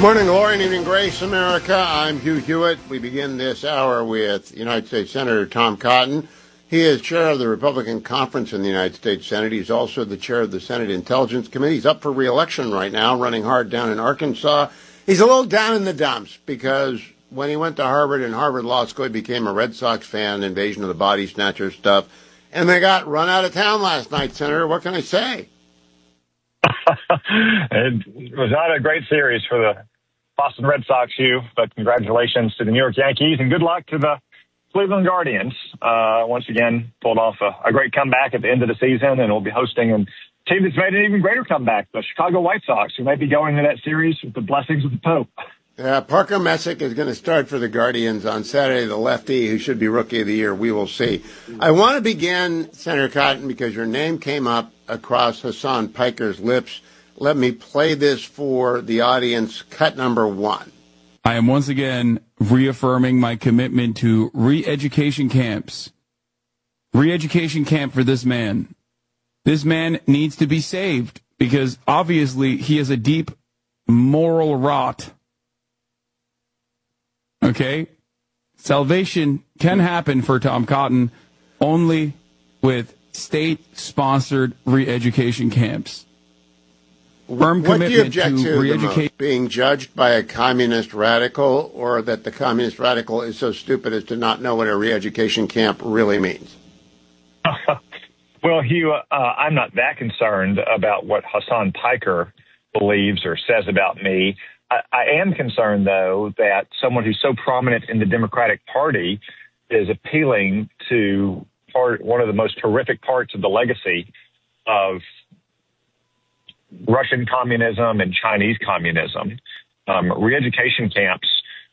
Morning, glory, and evening grace, America. I'm Hugh Hewitt. We begin this hour with United States Senator Tom Cotton. He is chair of the Republican Conference in the United States Senate. He's also the chair of the Senate Intelligence Committee. He's up for re-election right now, running hard down in Arkansas. He's a little down in the dumps because when he went to Harvard and Harvard Law School, he became a Red Sox fan, invasion of the body snatcher stuff, and they got run out of town last night, Senator. What can I say? It was not a great series for the Boston Red Sox, Hugh, but congratulations to the New York Yankees and good luck to the Cleveland Guardians. Once again, pulled off a great comeback at the end of the season, and will be hosting a team that's made an even greater comeback, the Chicago White Sox, who might be going into that series with the blessings of the Pope. Yeah, Parker Messick is going to start for the Guardians on Saturday, the lefty who should be Rookie of the Year. We will see. I want to begin, Senator Cotton, because your name came up across Hassan Piker's lips. Let me play this for the audience. Cut number one. I am once again reaffirming my commitment to re-education camps. Re-education camp for this man. This man needs to be saved because obviously he has a deep moral rot. Okay? Salvation can happen for Tom Cotton only with state-sponsored re-education camps. Firm what do you object to the most, being judged by a communist radical, or that the communist radical is so stupid as to not know what a re-education camp really means? Well, Hugh, I'm not that concerned about what Hassan Piker believes or says about me. I am concerned, though, that someone who's so prominent in the Democratic Party is appealing to one of the most horrific parts of the legacy of Russian communism and Chinese communism. Re-education camps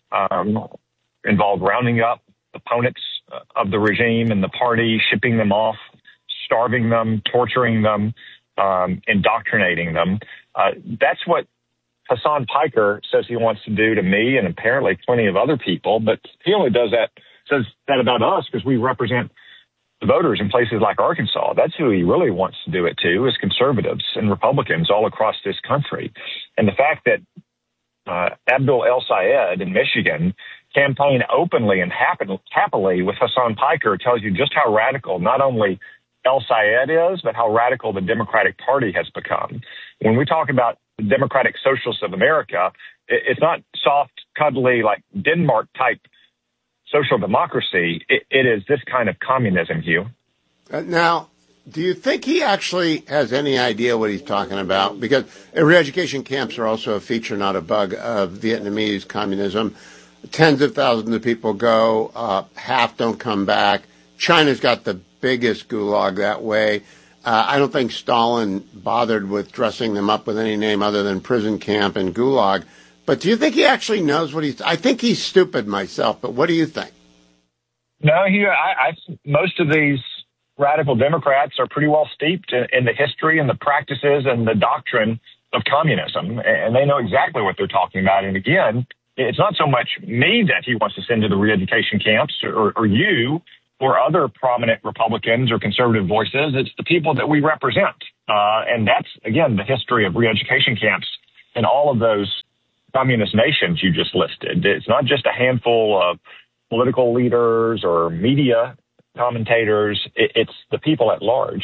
involve rounding up opponents of the regime and the party, shipping them off, starving them, torturing them, indoctrinating them. That's what Hassan Piker says he wants to do to me and apparently plenty of other people, but he only says that about us because we represent the voters in places like Arkansas. That's who he really wants to do it to, is conservatives and Republicans all across this country. And the fact that Abdul El Sayed in Michigan campaigned openly and happily with Hassan Piker tells you just how radical not only El Sayed is, but how radical the Democratic Party has become. When we talk about the Democratic Socialists of America, it's not soft, cuddly, like Denmark-type social democracy. It is this kind of communism, Hugh. Now, do you think he actually has any idea what he's talking about? Because re-education camps are also a feature, not a bug, of Vietnamese communism. Tens of thousands of people go, half don't come back. China's got the biggest gulag that way. I don't think Stalin bothered with dressing them up with any name other than prison camp and gulag. But do you think he actually knows what I think he's stupid myself, but what do you think? No, most of these radical Democrats are pretty well steeped in the history and the practices and the doctrine of communism, and they know exactly what they're talking about. And again, it's not so much me that he wants to send to the re-education camps or you or other prominent Republicans or conservative voices. It's the people that we represent. And that's, again, the history of re-education camps in all of those communist nations you just listed. It's not just a handful of political leaders or media commentators. It's the people at large.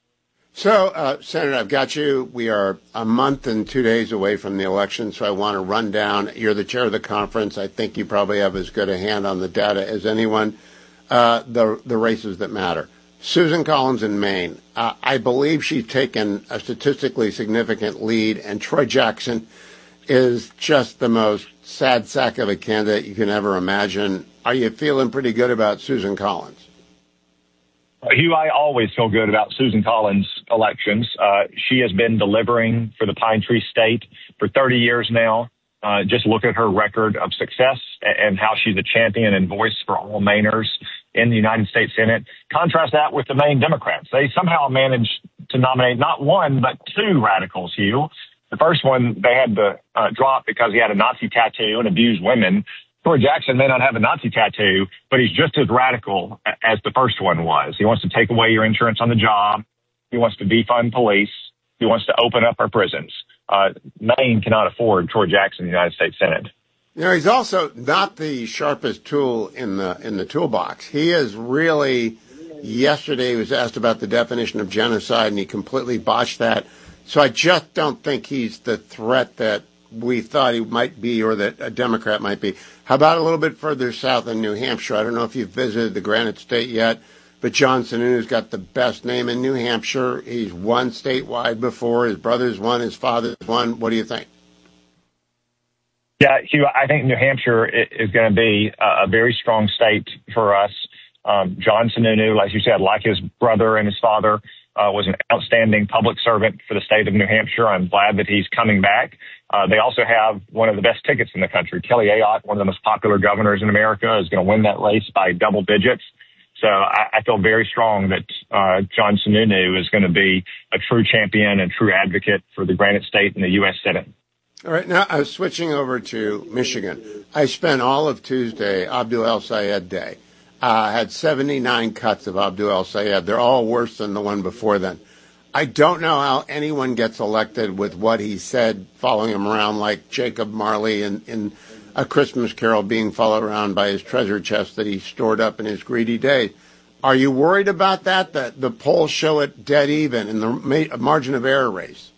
So, Senator, I've got you. We are a month and 2 days away from the election, so I want to run down. You're the chair of the conference. I think you probably have as good a hand on the data as anyone. The races that matter. Susan Collins in Maine. I believe she's taken a statistically significant lead, and Troy Jackson is just the most sad sack of a candidate you can ever imagine. Are you feeling pretty good about Susan Collins? Hugh, I always feel good about Susan Collins' elections. She has been delivering for the Pine Tree State for 30 years now. Just look at her record of success and how she's a champion and voice for all Mainers in the United States Senate. Contrast that with the Maine Democrats. They somehow managed to nominate not one, but two radicals, Hugh. The first one they had to drop because he had a Nazi tattoo and abused women. Troy Jackson may not have a Nazi tattoo, but he's just as radical as the first one was. He wants to take away your insurance on the job. He wants to defund police. He wants to open up our prisons. Maine cannot afford Troy Jackson in the United States Senate. You know, he's also not the sharpest tool in the toolbox. He is really, yesterday he was asked about the definition of genocide, and he completely botched that. So I just don't think he's the threat that we thought he might be, or that a Democrat might be. How about a little bit further south in New Hampshire? I don't know if you've visited the Granite State yet, but John Sununu's got the best name in New Hampshire. He's won statewide before. His brother's won. His father's won. What do you think? Yeah, Hugh, I think New Hampshire is going to be a very strong state for us. John Sununu, like you said, like his brother and his father, was an outstanding public servant for the state of New Hampshire. I'm glad that he's coming back. They also have one of the best tickets in the country. Kelly Ayotte, one of the most popular governors in America, is going to win that race by double digits. So I feel very strong that John Sununu is going to be a true champion and true advocate for the Granite State in the U.S. Senate. All right, now I was switching over to Michigan. I spent all of Tuesday, Abdul El-Sayed Day. I had 79 cuts of Abdul El-Sayed. They're all worse than the one before then. I don't know how anyone gets elected with what he said, following him around like Jacob Marley in A Christmas Carol, being followed around by his treasure chest that he stored up in his greedy days. Are you worried about that? That the polls show it dead even in the margin of error race?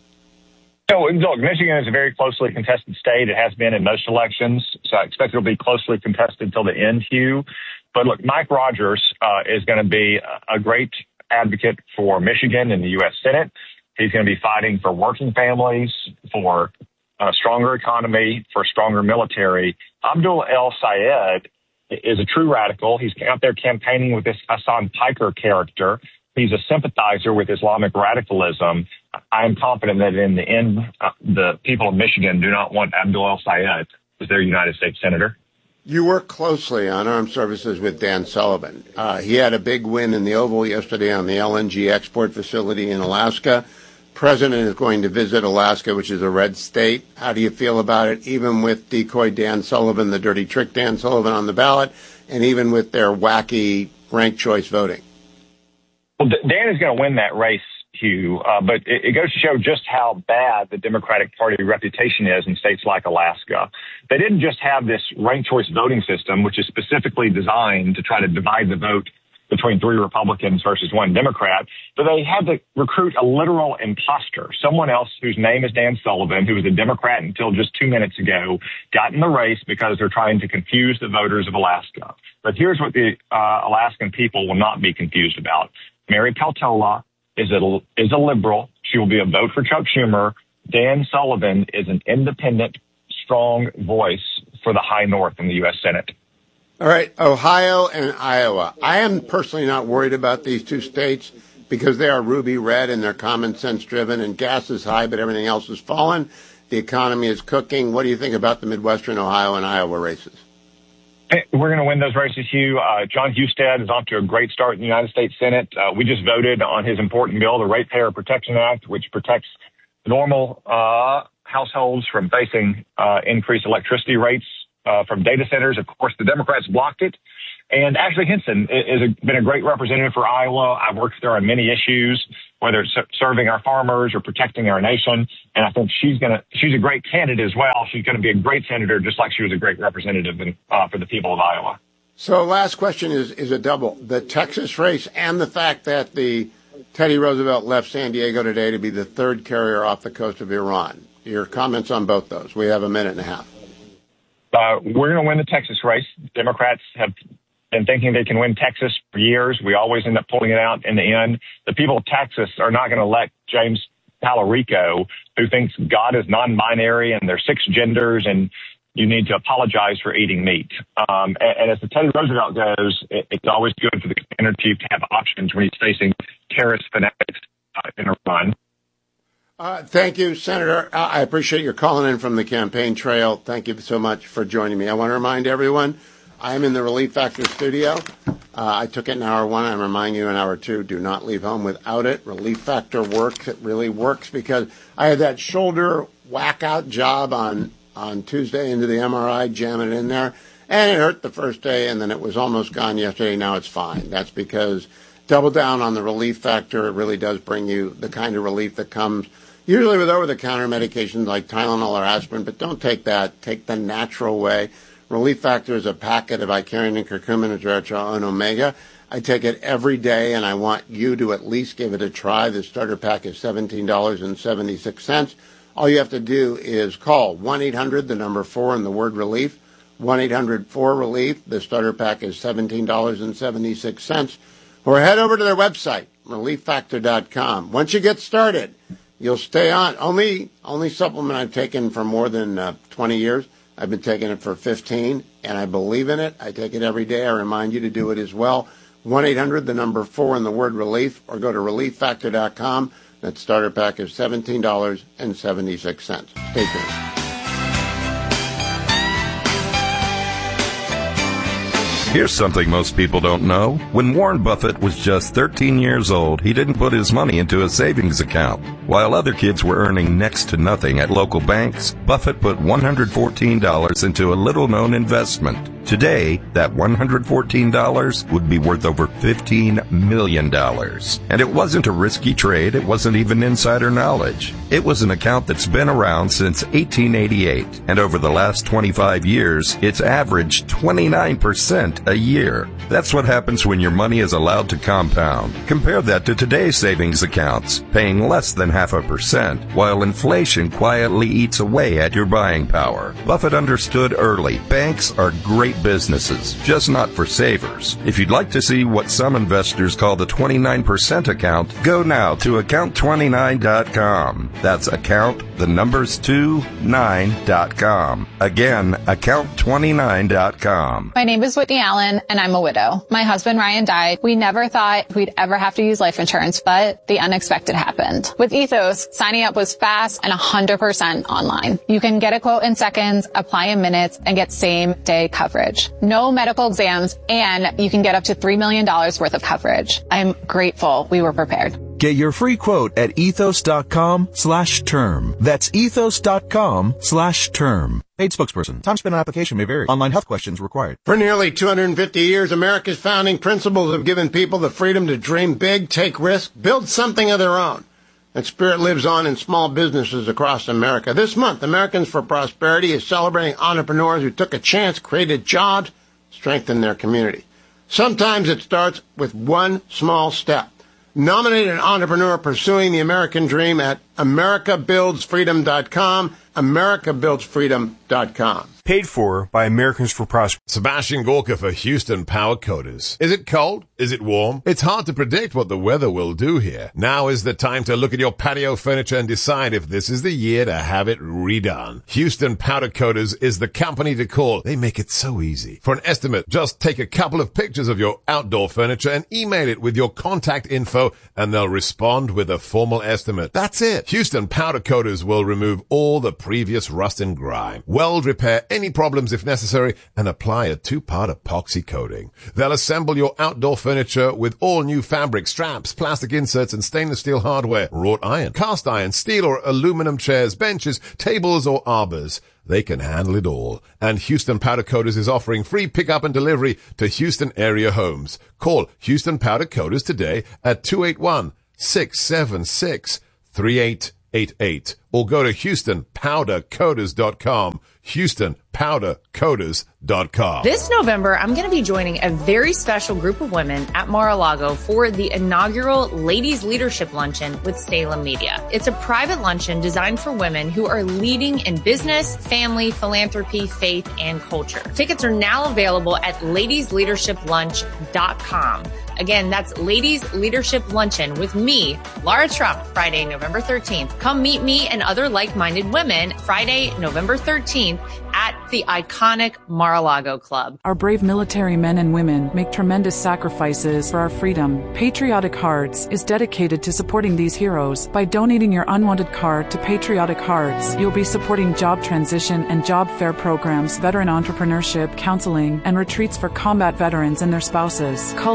So, look, Michigan is a very closely contested state. It has been in most elections, so I expect it'll be closely contested until the end, Hugh. But look, Mike Rogers is going to be a great advocate for Michigan in the U.S. Senate. He's going to be fighting for working families, for a stronger economy, for a stronger military. Abdul El-Sayed is a true radical. He's out there campaigning with this Hassan Piker character. He's a sympathizer with Islamic radicalism. I am confident that in the end, the people of Michigan do not want Abdul El-Sayed as their United States Senator. You work closely on armed services with Dan Sullivan. He had a big win in the Oval yesterday on the LNG export facility in Alaska. President is going to visit Alaska, which is a red state. How do you feel about it, even with decoy Dan Sullivan, the dirty trick Dan Sullivan on the ballot, and even with their wacky ranked choice voting? Well, Dan is going to win that race, Hugh, but it goes to show just how bad the Democratic Party reputation is in states like Alaska. They didn't just have this ranked choice voting system, which is specifically designed to try to divide the vote between 3 Republicans versus 1 Democrat, but they had to recruit a literal imposter, someone else whose name is Dan Sullivan, who was a Democrat until just 2 minutes ago, got in the race because they're trying to confuse the voters of Alaska. But here's what the Alaskan people will not be confused about. Mary Peltola is a liberal. She will be a vote for Chuck Schumer. Dan Sullivan is an independent, strong voice for the high north in the U.S. Senate. All right, Ohio and Iowa. I am personally not worried about these two states because they are ruby red and they're common sense driven, and gas is high, but everything else has fallen. The economy is cooking. What do you think about the Midwestern Ohio and Iowa races? We're going to win those races, Hugh. John Husted is off to a great start in the United States Senate. We just voted on his important bill, the Ratepayer Protection Act, which protects normal households from facing increased electricity rates from data centers. Of course, the Democrats blocked it. And Ashley Hinson has been a great representative for Iowa. I've worked with her on many issues, whether it's serving our farmers or protecting our nation. And I think she's a great candidate as well. She's going to be a great senator, just like she was a great representative for the people of Iowa. So last question is a double. The Texas race and the fact that the Teddy Roosevelt left San Diego today to be the third carrier off the coast of Iran. Your comments on both those. We have a minute and a half. We're going to win the Texas race. Democrats have been thinking they can win Texas for years. We always end up pulling it out in the end. The people of Texas are not going to elect James Talarico, who thinks God is non-binary and there's 6 genders and you need to apologize for eating meat. And as the Teddy Roosevelt goes, it's always good for the commander in chief to have options when he's facing terrorist fanatics in Iran. Thank you, Senator. I appreciate your calling in from the campaign trail. Thank you so much for joining me. I want to remind everyone, I am in the Relief Factor studio. I took it in hour 1. I'm reminding you in hour 2, do not leave home without it. Relief Factor works. It really works because I had that shoulder whack-out job on Tuesday into the MRI, jamming it in there, and it hurt the first day, and then it was almost gone yesterday. Now it's fine. That's because double down on the Relief Factor. It really does bring you the kind of relief that comes usually with over-the-counter medications like Tylenol or aspirin, but don't take that. Take the natural way. Relief Factor is a packet of Icarian, curcumin, resveratrol, and omega. I take it every day, and I want you to at least give it a try. The starter pack is $17.76. All you have to do is call 1-800, the number 4, and the word relief, 1-800-4-RELIEF. The starter pack is $17.76. Or head over to their website, relieffactor.com. Once you get started, you'll stay on. Only supplement I've taken for more than 20 years. I've been taking it for 15, and I believe in it. I take it every day. I remind you to do it as well. 1-800, the number 4, and the word relief, or go to relieffactor.com. That starter pack is $17.76. Stay tuned. Here's something most people don't know. When Warren Buffett was just 13 years old, he didn't put his money into a savings account. While other kids were earning next to nothing at local banks, Buffett put $114 into a little-known investment. Today, that $114 would be worth over $15 million. And it wasn't a risky trade. It wasn't even insider knowledge. It was an account that's been around since 1888. And over the last 25 years, it's averaged 29% a year. That's what happens when your money is allowed to compound. Compare that to today's savings accounts, paying less than 0.5%, while inflation quietly eats away at your buying power. Buffett understood early. Banks are great businesses, just not for savers. If you'd like to see what some investors call the 29% account, go now to account29.com. That's account, the numbers 29.com. Again, account29.com. My name is Whitney Allen, and I'm a widow. My husband, Ryan, died. We never thought we'd ever have to use life insurance, but the unexpected happened. With Ethos, signing up was fast and 100% online. You can get a quote in seconds, apply in minutes, and get same-day coverage. No medical exams, and you can get up to $3 million worth of coverage. I'm grateful we were prepared. Get your free quote at ethos.com/term. That's ethos.com/term. Paid spokesperson. Time spent on application may vary. Online health questions required. For nearly 250 years, America's founding principles have given people the freedom to dream big, take risks, build something of their own. That spirit lives on in small businesses across America. This month, Americans for Prosperity is celebrating entrepreneurs who took a chance, created jobs, strengthened their community. Sometimes it starts with one small step. Nominate an entrepreneur pursuing the American dream at americabuildsfreedom.com, americabuildsfreedom.com. Paid for by Americans for Prosperity. Sebastian Gorka for Houston Power Coaters. Is it cold? Is it warm? It's hard to predict what the weather will do here. Now is the time to look at your patio furniture and decide if this is the year to have it redone. Houston Powder Coaters is the company to call. They make it so easy. For an estimate, just take a couple of pictures of your outdoor furniture and email it with your contact info, and they'll respond with a formal estimate. That's it. Houston Powder Coaters will remove all the previous rust and grime, weld repair any problems if necessary, and apply a 2-part epoxy coating. They'll assemble your outdoor furniture with all new fabric, straps, plastic inserts, and stainless steel hardware, wrought iron, cast iron, steel or aluminum chairs, benches, tables, or arbors. They can handle it all. And Houston Powder Coaters is offering free pickup and delivery to Houston area homes. Call Houston Powder Coaters today at 281-676-3888 or go to HoustonPowderCoaters.com. HoustonPowderCoaters.com. This November, I'm going to be joining a very special group of women at Mar-a-Lago for the inaugural Ladies Leadership Luncheon with Salem Media. It's a private luncheon designed for women who are leading in business, family, philanthropy, faith, and culture. Tickets are now available at ladiesleadershiplunch.com. Again, that's Ladies Leadership Luncheon with me, Laura Trump, Friday, November 13th. Come meet me and other like-minded women Friday, November 13th at the iconic Mar-a-Lago Club. Our brave military men and women make tremendous sacrifices for our freedom. Patriotic Hearts is dedicated to supporting these heroes. By donating your unwanted card to Patriotic Hearts, you'll be supporting job transition and job fair programs, veteran entrepreneurship, counseling, and retreats for combat veterans and their spouses. Call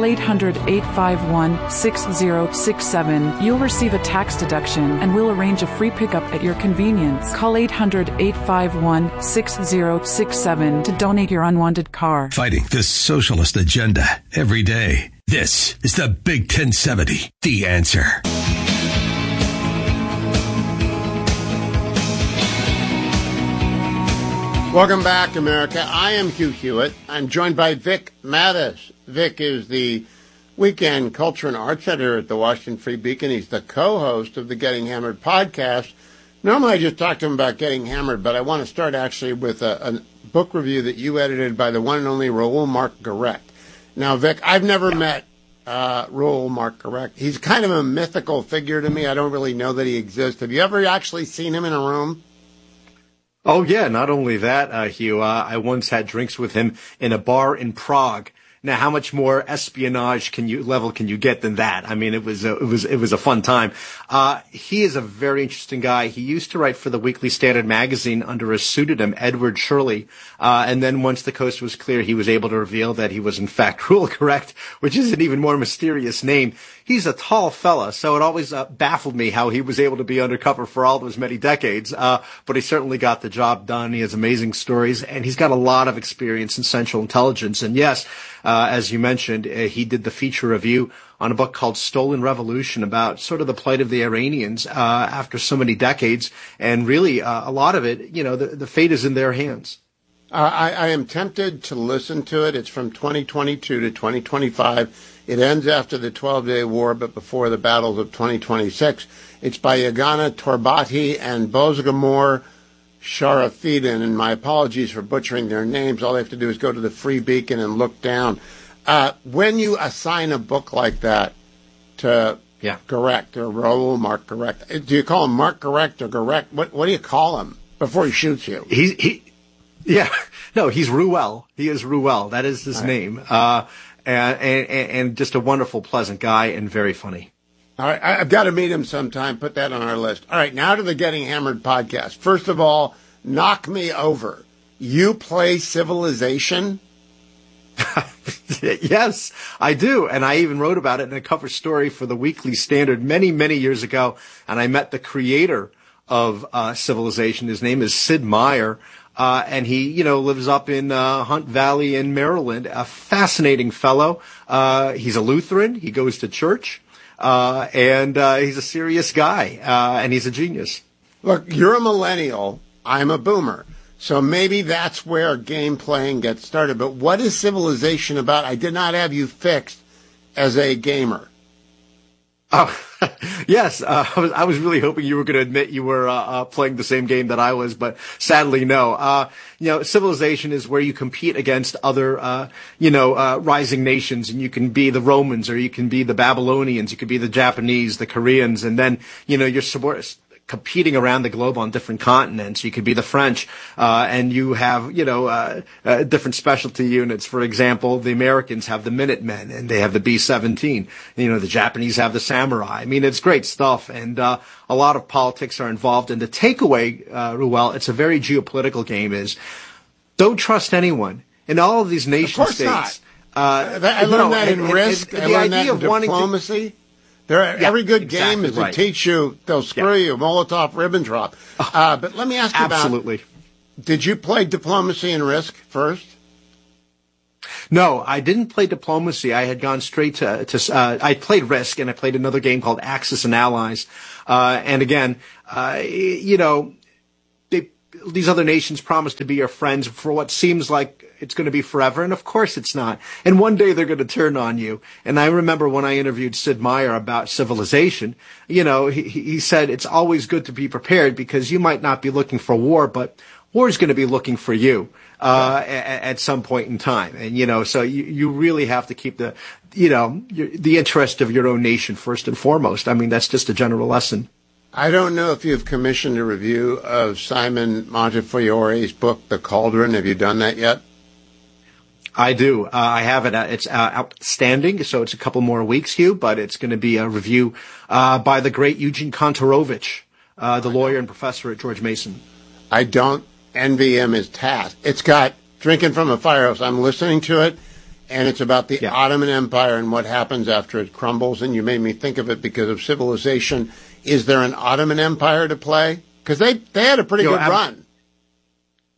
800-851-6067. You'll receive a tax deduction, and we'll arrange a free pickup at your convenience. Call 800-851-6067 to donate your unwanted car. Fighting the socialist agenda every day. This is the Big 1070, The Answer. Welcome back, America. I am Hugh Hewitt. I'm joined by Vic Mattis. Vic is the weekend culture and arts editor at the Washington Free Beacon. He's the co-host of the Getting Hammered podcast. Normally I just talk to him about Getting Hammered, but I want to start actually with a book review that you edited by the one and only Raoul Marc Garrett. Now, Vic, I've never met Raoul Marc Garrett. He's kind of a mythical figure to me. I don't really know that he exists. Have you ever actually seen him in a room? Oh, yeah. Not only that, Hugh, I once had drinks with him in a bar in Prague. Now, how much more espionage can you get than that? I mean, it was a fun time. He is a very interesting guy. He used to write for the Weekly Standard magazine under a pseudonym, Edward Shirley. And then once the coast was clear, he was able to reveal that he was in fact Raoul Garrett, which is an even more mysterious name. He's a tall fella, so it always baffled me how he was able to be undercover for all those many decades. But he certainly got the job done. He has amazing stories, and he's got a lot of experience in Central Intelligence. And yes, as you mentioned, he did the feature review on a book called Stolen Revolution about sort of the plight of the Iranians after so many decades. And really, a lot of it, the fate is in their hands. I am tempted to listen to it. It's from 2022 to 2025. It ends after the 12-day war, but before the battles of 2026. It's by Yagana Torbati and Bozgumur Sharafidin, and my apologies for butchering their names. All they have to do is go to the Free Beacon and look down. When you assign a book like that to Garrett, or Raoul Marc Garrett, do you call him Marc Garrett or Garrett? What do you call him before he shoots you? He's Ruel. He is Ruel. That is his name. And just a wonderful, pleasant guy and very funny. All right, I've got to meet him sometime. Put that on our list. All right, now to the Getting Hammered podcast. First of all, knock me over. You play Civilization? Yes, I do. And I even wrote about it in a cover story for the Weekly Standard many, many years ago. And I met the creator of Civilization. His name is Sid Meier. And he, lives up in Hunt Valley in Maryland. A fascinating fellow. He's a Lutheran. He goes to church. And he's a serious guy. And he's a genius. Look, you're a millennial. I'm a boomer. So maybe that's where game playing gets started. But what is Civilization about? I did not have you fixed as a gamer. Oh, yes. I was really hoping you were going to admit you were playing the same game that I was, but sadly, no. Civilization is where you compete against other, rising nations, and you can be the Romans, or you can be the Babylonians, you could be the Japanese, the Koreans, and then, you're competing around the globe on different continents. You could be the French, and you have, different specialty units. For example, the Americans have the Minutemen, and they have the B-17. The Japanese have the Samurai. I mean, it's great stuff, and a lot of politics are involved. And the takeaway, Ruel, it's a very geopolitical game, is don't trust anyone. In all of these nation states. I learned that in Risk. I learned that in diplomacy. Every good game is to teach you, they'll screw you, Molotov-Ribbentrop. But let me ask you absolutely. Did you play diplomacy and Risk first? No, I didn't play diplomacy. I had gone straight to I played Risk, and I played another game called Axis and Allies. And again, these other nations promise to be your friends for what seems like it's going to be forever. And of course it's not. And one day they're going to turn on you. And I remember when I interviewed Sid Meier about Civilization, he said it's always good to be prepared, because you might not be looking for war, but war is going to be looking for you, at some point in time. And, so you really have to keep the interest of your own nation first and foremost. I mean, that's just a general lesson. I don't know if you've commissioned a review of Simon Montefiore's book, The Cauldron. Have you done that yet? I do. I have it. It's outstanding. So it's a couple more weeks, Hugh, but it's going to be a review by the great Eugene Kontorovich, the lawyer and professor at George Mason. I don't envy him his task. It's got Drinking from a Fire Hose. I'm listening to it, and it's about the Ottoman Empire and what happens after it crumbles. And you made me think of it because of Civilization. Is there an Ottoman Empire to play? Because they had a pretty good run.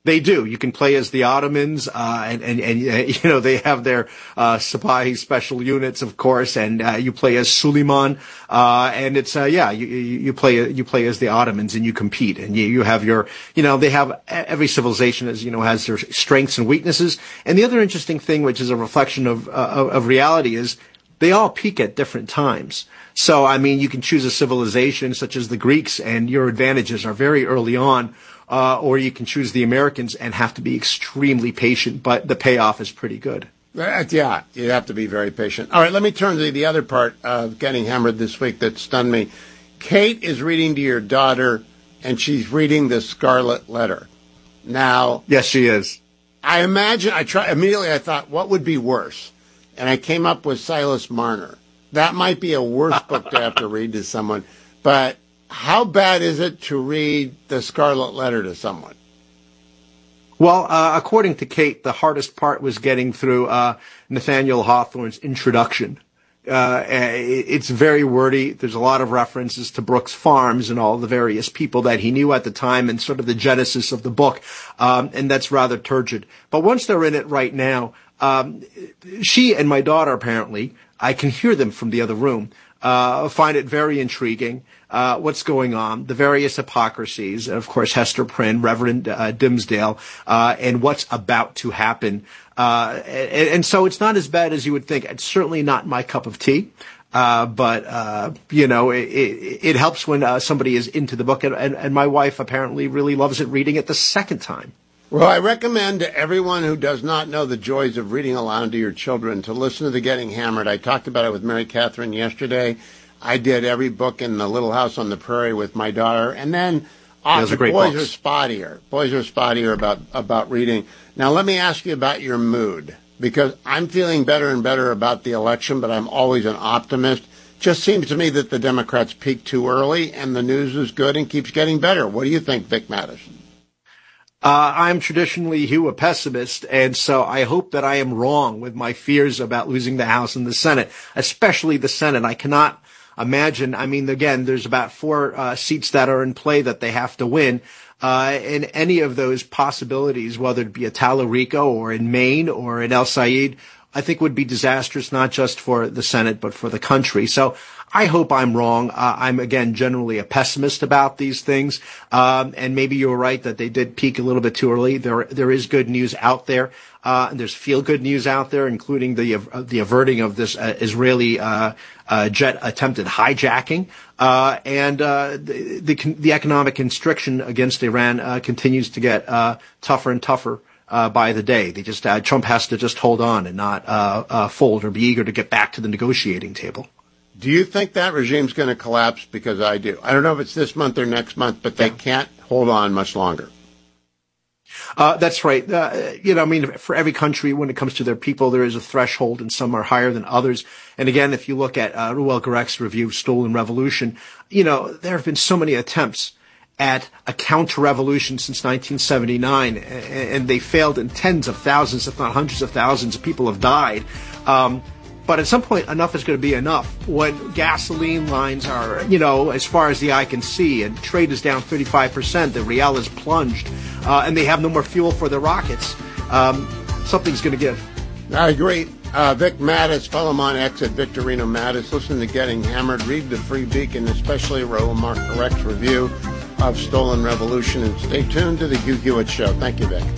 They do. You can play as the Ottomans, and they have their Sipahi special units, of course, and you play as Suleiman, and it's you play as the Ottomans, and you compete, and you have your, they have every civilization has their strengths and weaknesses, and the other interesting thing, which is a reflection of reality, is they all peak at different times. So, I mean, you can choose a civilization such as the Greeks, and your advantages are very early on. Or you can choose the Americans and have to be extremely patient, but the payoff is pretty good. Yeah, you have to be very patient. All right, let me turn to the other part of Getting Hammered this week that stunned me. Kate is reading to your daughter, and she's reading the Scarlet Letter. Now, yes, she is. I imagine, I thought, what would be worse? And I came up with Silas Marner. That might be a worse book to have to read to someone, but how bad is it to read the Scarlet Letter to someone? Well, according to Kate, the hardest part was getting through Nathaniel Hawthorne's introduction. It's very wordy. There's a lot of references to Brooks Farms and all the various people that he knew at the time and sort of the genesis of the book. And that's rather turgid. But once they're in it right now, she and my daughter, apparently, I can hear them from the other room, find it very intriguing. What's going on, the various hypocrisies, and of course Hester Prynne, Reverend Dimsdale, and what's about to happen. And so it's not as bad as you would think. It's certainly not my cup of tea. But it helps when somebody is into the book, and my wife apparently really loves it, reading it the second time. Well, I recommend to everyone who does not know the joys of reading aloud to your children to listen to the Getting Hammered. I talked about it with Mary Catherine yesterday. I did every book in the Little House on the Prairie with my daughter, and then the boys are spottier. Boys are spottier about reading. Now, let me ask you about your mood, because I'm feeling better and better about the election, but I'm always an optimist. Just seems to me that the Democrats peaked too early, and the news is good and keeps getting better. What do you think, Vic Mattis? I'm traditionally, Hugh, a pessimist, and so I hope that I am wrong with my fears about losing the House and the Senate, especially the Senate. I cannot imagine. I mean, again, there's about 4 seats that are in play that they have to win. In any of those possibilities, whether it be at Tallarico or in Maine or in El Said, I think would be disastrous, not just for the Senate, but for the country. So I hope I'm wrong. I'm, again, generally a pessimist about these things. And maybe you're right that they did peak a little bit too early. There is good news out there. And there's feel-good news out there, including the averting of this Israeli jet attempted hijacking. And the economic constriction against Iran continues to get tougher and tougher by the day. They just Trump has to just hold on and not fold or be eager to get back to the negotiating table. Do you think that regime's going to collapse? Because I do. I don't know if it's this month or next month, but they can't hold on much longer. That's right. I mean, for every country, when it comes to their people, there is a threshold, and some are higher than others. And again, if you look at Ruel Garek's review, Stolen Revolution, there have been so many attempts at a counter-revolution since 1979, and they failed in tens of thousands, if not hundreds of thousands of people have died. But at some point, enough is going to be enough. When gasoline lines are, as far as the eye can see, and trade is down 35%, the real has plunged, and they have no more fuel for their rockets, something's going to give. I agree. Vic Mattis, follow him on X at Victorino Mattis. Listen to Getting Hammered. Read the Free Beacon, especially Raoul Marc Garek's review of Stolen Revolution. And stay tuned to the Hugh Hewitt Show. Thank you, Vic.